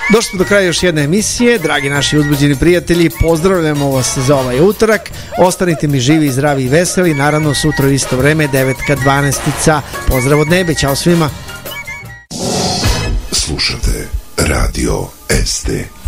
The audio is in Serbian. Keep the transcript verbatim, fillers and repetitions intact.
Došli smo do kraja još jedne emisije. Dragi naši uzbuđeni prijatelji, pozdravljamo vas za ovaj utorak. Ostanite mi živi, zdravi i veseli. Naravno sutra u isto vreme, devetka dvanaestica. Pozdrav od nebe, ćao svima. Slušate Radio S T.